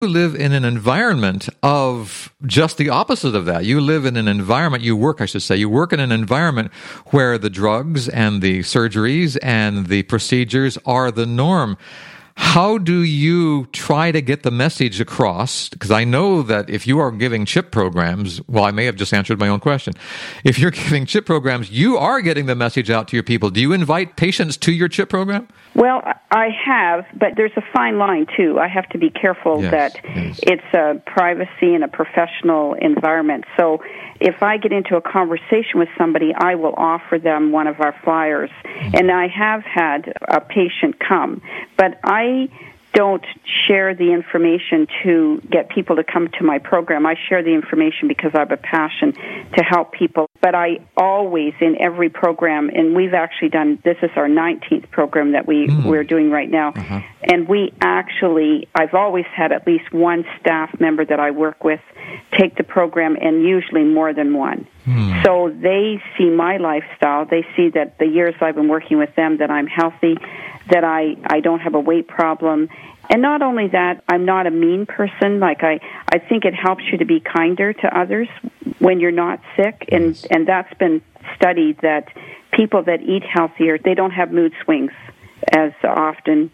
live in an environment of just the opposite of that. You live in an environment, you work in an environment where the drugs and the surgeries and the procedures are the norm. How do you try to get the message across? Because I know that if you are giving CHIP programs, well, I may have just answered my own question. If you're giving CHIP programs, you are getting the message out to your people. Do you invite patients to your CHIP program? Well, I have, but there's a fine line, too. I have to be careful that it's a privacy and a professional environment. So if I get into a conversation with somebody, I will offer them one of our flyers. And I have had a patient come, but I don't share the information to get people to come to my program. I share the information because I have a passion to help people. But I always, in every program, and we've actually done, this is our 19th program that we're doing right now, and I've always had at least one staff member that I work with take the program, and usually more than one. So they see my lifestyle. They see that the years I've been working with them, that I'm healthy, that I don't have a weight problem. And not only that, I'm not a mean person. Like I think it helps you to be kinder to others when you're not sick. And that's been studied that people that eat healthier, they don't have mood swings as often.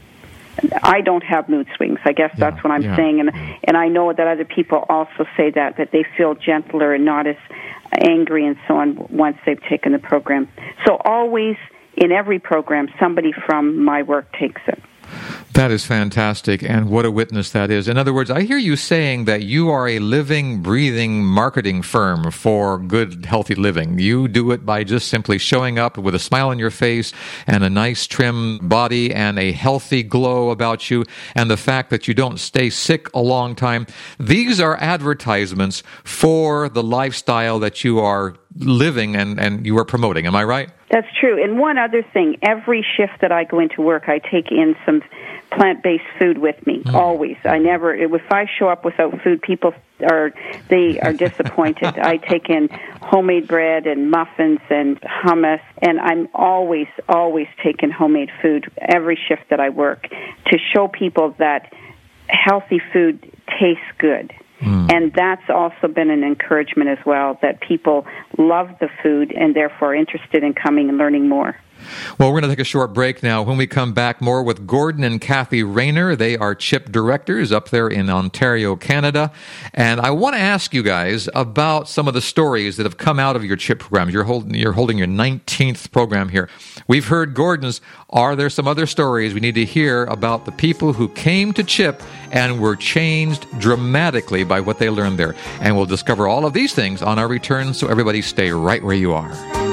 I don't have mood swings. I guess that's what I'm saying. And I know that other people also say that they feel gentler and not as angry and so on once they've taken the program. So always in every program, somebody from my work takes it. That is fantastic, and what a witness that is. In other words, I hear you saying that you are a living, breathing marketing firm for good, healthy living. You do it by just simply showing up with a smile on your face and a nice, trim body and a healthy glow about you, and the fact that you don't stay sick a long time. These are advertisements for the lifestyle that you are living and you are promoting. Am I right? That's true. And one other thing, every shift that I go into work, I take in some plant-based food with me, always. If I show up without food, people are disappointed. I take in homemade bread and muffins and hummus, and I'm always taking homemade food every shift that I work to show people that healthy food tastes good. And that's also been an encouragement as well, that people love the food and therefore are interested in coming and learning more. Well, we're going to take a short break now. When we come back, more with Gordon and Kathy Rayner. They are CHIP directors up there in Ontario, Canada. And I want to ask you guys about some of the stories that have come out of your CHIP programs. You're holding your 19th program here. We've heard Gordon's. Are there some other stories we need to hear about the people who came to CHIP and were changed dramatically by what they learned there? And we'll discover all of these things on our return, so everybody stay right where you are.